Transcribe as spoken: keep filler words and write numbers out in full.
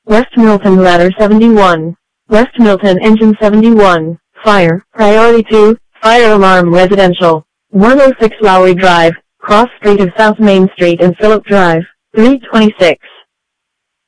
West Milton Ladder seventy-one. West Milton Engine seventy-one. Fire. Priority two. Fire alarm residential. one oh six Lowry Drive, cross street of South Main Street and Phillip Drive. three twenty-six.